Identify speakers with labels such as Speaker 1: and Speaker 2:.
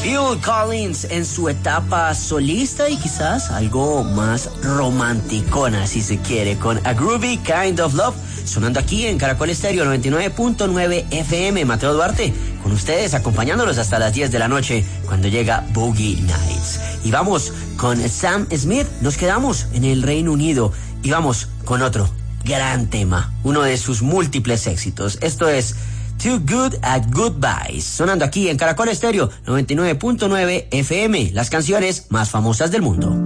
Speaker 1: Phil Collins en su etapa solista y quizás algo más romanticona, si se quiere, con A Groovy Kind of Love, sonando aquí en Caracol Estéreo 99.9 FM. Mateo Duarte, con ustedes, acompañándolos hasta las 10 de la noche, cuando llega Boogie Nights. Y vamos con Sam Smith, nos quedamos en el Reino Unido y vamos con otro gran tema, uno de sus múltiples éxitos. Esto es Too Good at Goodbyes, sonando aquí en Caracol Estéreo 99.9 FM, las canciones más famosas del mundo.